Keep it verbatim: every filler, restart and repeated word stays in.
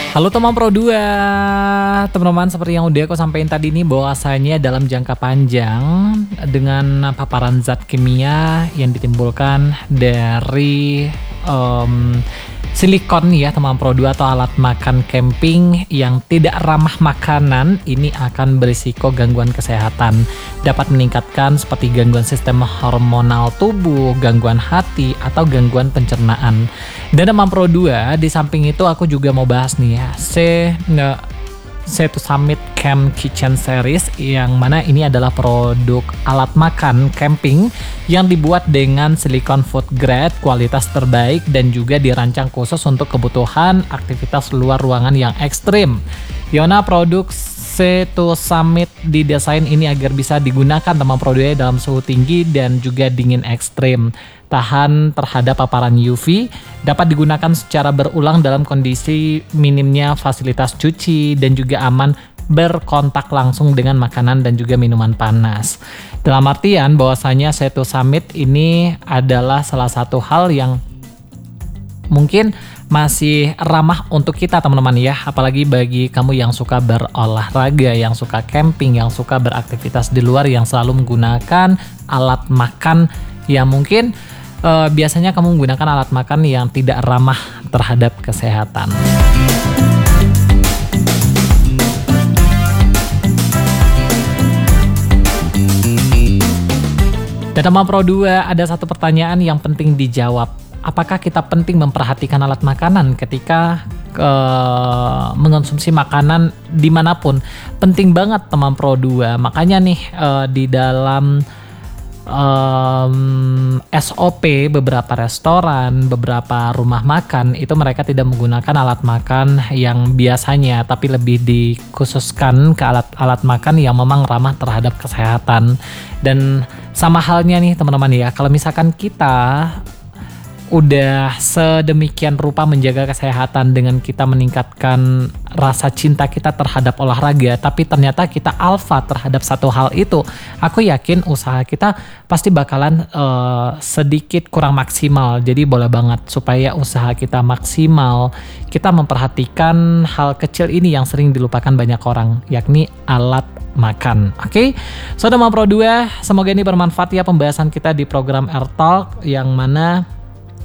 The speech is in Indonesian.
Halo teman Pro dua, teman-teman, seperti yang udah aku sampaikan tadi nih, bahwasanya dalam jangka panjang dengan paparan zat kimia yang ditimbulkan dari um, silikon ya teman Pro dua, atau alat makan camping yang tidak ramah makanan, ini akan berisiko gangguan kesehatan, dapat meningkatkan seperti gangguan sistem hormonal tubuh, gangguan hati, atau gangguan pencernaan. Dan teman Pro dua, di samping itu aku juga mau bahas nih ya, C to Summit Camp Kitchen Series, yang mana ini adalah produk alat makan camping yang dibuat dengan silikon food grade kualitas terbaik dan juga dirancang khusus untuk kebutuhan aktivitas luar ruangan yang ekstrim. Yona produk C to Summit didesain ini agar bisa digunakan teman Pro dua dalam suhu tinggi dan juga dingin ekstrim, tahan terhadap paparan U V, dapat digunakan secara berulang dalam kondisi minimnya fasilitas cuci, dan juga aman berkontak langsung dengan makanan dan juga minuman panas. Dalam artian bahwasanya C to Summit ini adalah salah satu hal yang mungkin masih ramah untuk kita teman-teman ya, apalagi bagi kamu yang suka berolahraga, yang suka camping, yang suka beraktivitas di luar, yang selalu menggunakan alat makan yang mungkin uh, biasanya kamu menggunakan alat makan yang tidak ramah terhadap kesehatan. Dan teman Pro dua, ada satu pertanyaan yang penting dijawab. Apakah kita penting memperhatikan alat makanan ketika uh, mengonsumsi makanan dimanapun? Penting banget teman Pro dua. Makanya nih uh, di dalam um, S O P beberapa restoran, beberapa rumah makan itu mereka tidak menggunakan alat makan yang biasanya, tapi lebih dikhususkan ke alat-alat makan yang memang ramah terhadap kesehatan. Dan sama halnya nih teman-teman ya, kalau misalkan kita udah sedemikian rupa menjaga kesehatan dengan kita meningkatkan rasa cinta kita terhadap olahraga, tapi ternyata kita alfa terhadap satu hal itu, aku yakin usaha kita pasti bakalan uh, sedikit kurang maksimal. Jadi boleh banget supaya usaha kita maksimal, kita memperhatikan hal kecil ini yang sering dilupakan banyak orang, yakni alat makan. Oke, okay? So teman Pro dua, semoga ini bermanfaat ya pembahasan kita di program Air Talk, yang mana